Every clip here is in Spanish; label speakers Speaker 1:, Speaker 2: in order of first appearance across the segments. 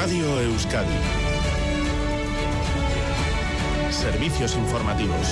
Speaker 1: Radio Euskadi. Servicios informativos.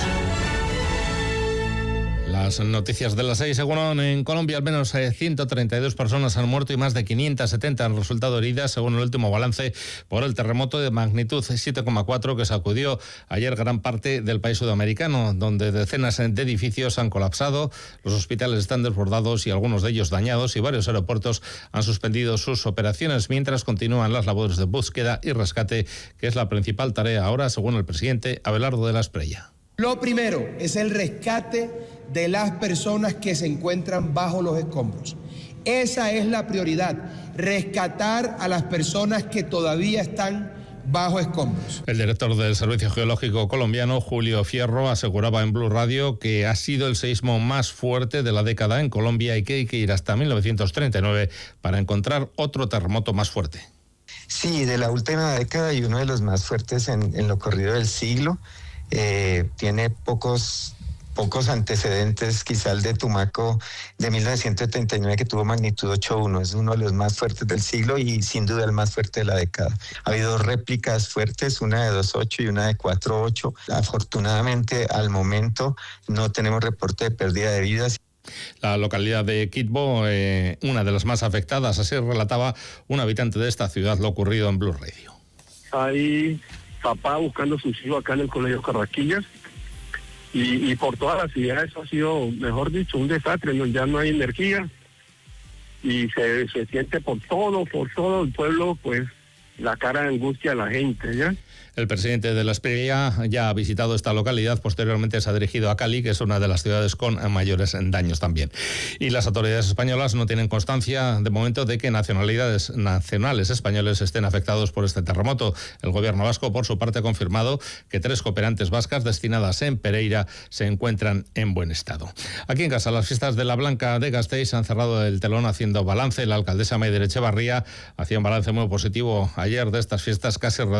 Speaker 2: Las noticias de las 6. Según en Colombia, al menos 132 personas han muerto y más de 570 han resultado heridas, según el último balance por el terremoto de magnitud 7,4 que sacudió ayer gran parte del país sudamericano, donde decenas de edificios han colapsado, los hospitales están desbordados y algunos de ellos dañados, y varios aeropuertos han suspendido sus operaciones, mientras continúan las labores de búsqueda y rescate, que es la principal tarea ahora, según el presidente Abelardo de la Espriella.
Speaker 3: Lo primero es el rescate de las personas que se encuentran bajo los escombros. Esa es la prioridad, rescatar a las personas que todavía están bajo escombros.
Speaker 2: El director del Servicio Geológico colombiano, Julio Fierro, aseguraba en Blue Radio que ha sido el seísmo más fuerte de la década en Colombia y que hay que ir hasta 1939 para encontrar otro terremoto más fuerte.
Speaker 4: Sí, de la última década y uno de los más fuertes en lo corrido del siglo. Tiene pocos antecedentes, quizá el de Tumaco de 1939 que tuvo magnitud 8.1, es uno de los más fuertes del siglo y sin duda el más fuerte de la década. Ha habido réplicas fuertes, una de 2.8 y una de 4.8. Afortunadamente al momento no tenemos reporte de pérdida de vidas.
Speaker 2: La localidad de Quitbo, una de las más afectadas, así relataba un habitante de esta ciudad lo ocurrido en Blue Radio.
Speaker 5: Hay papá buscando a sus hijos acá en el colegio Carraquillas y por todas las ciudades eso ha sido, mejor dicho, un desastre, ya no hay energía y se siente por todo el pueblo, pues la cara de angustia de la gente, ¿ya?
Speaker 2: El presidente de la Espriella ya ha visitado esta localidad, posteriormente se ha dirigido a Cali, que es una de las ciudades con mayores daños también. Y las autoridades españolas no tienen constancia de momento de que nacionales españoles estén afectados por este terremoto. El gobierno vasco, por su parte, ha confirmado que 3 cooperantes vascas destinadas en Pereira se encuentran en buen estado. Aquí en casa, las fiestas de la Blanca de Gasteiz han cerrado el telón haciendo balance. La alcaldesa Maider Etxebarria hacía un balance muy positivo ayer de estas fiestas casi